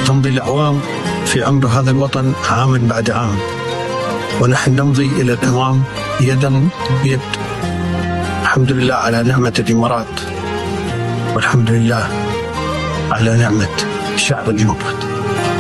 تمضي الأعوام في عمر هذا الوطن عاما بعد عام، ونحن نمضي إلى الأمام يدا بيد. الحمد لله على نعمة الإمارات، والحمد لله على نعمة الشعب الموحد.